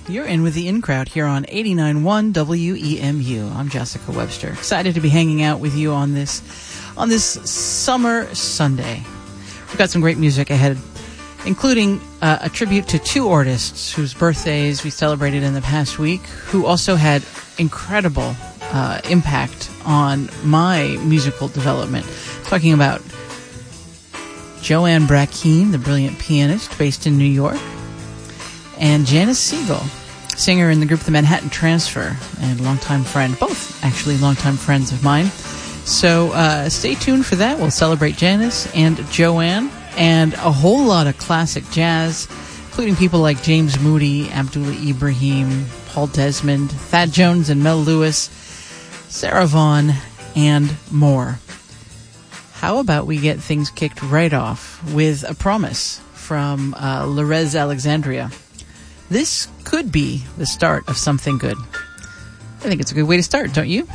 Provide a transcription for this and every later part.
You're in with the In Crowd here on 89.1 WEMU. I'm Jessica Webster. Excited to be hanging out with you on this summer Sunday. We've got some great music ahead, including a tribute to two artists whose birthdays we celebrated in the past week, who also had incredible impact on my musical development. Talking about Joanne Brackeen, the brilliant pianist based in New York, and Janice Siegel, singer in the group The Manhattan Transfer, and longtime friend, both actually longtime friends of mine. So stay tuned for that. We'll celebrate Janice and Joanne and a whole lot of classic jazz, including people like James Moody, Abdullah Ibrahim, Paul Desmond, Thad Jones and Mel Lewis, Sarah Vaughan, and more. How about we get things kicked right off with a promise from Lorez Alexandria? This could be the start of something good. I think it's a good way to start, don't you?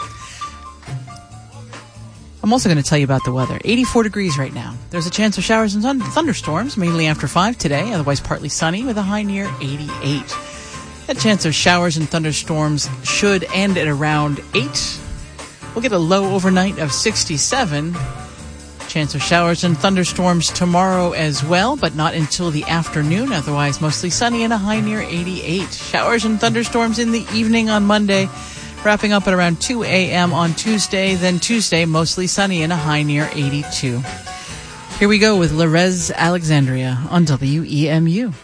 I'm also going to tell you about the weather. 84 degrees right now. There's a chance of showers and thunderstorms, mainly after 5 today, otherwise partly sunny with a high near 88. That chance of showers and thunderstorms should end at around 8. We'll get a low overnight of 67. Chance of showers and thunderstorms tomorrow as well, but not until the afternoon. Otherwise, mostly sunny and a high near 88. Showers and thunderstorms in the evening on Monday, wrapping up at around 2 a.m. on Tuesday. Then Tuesday, mostly sunny and a high near 82. Here we go with Lorez Alexandria on WEMU.